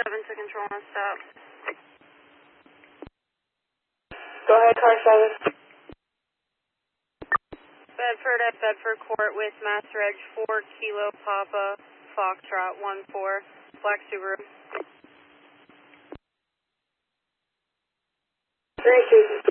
to control and stop. Go ahead, car 7. Bedford at Bedford Court with Mass Reg 4 Kilo Papa Foxtrot 14, Black Subaru. 3 2.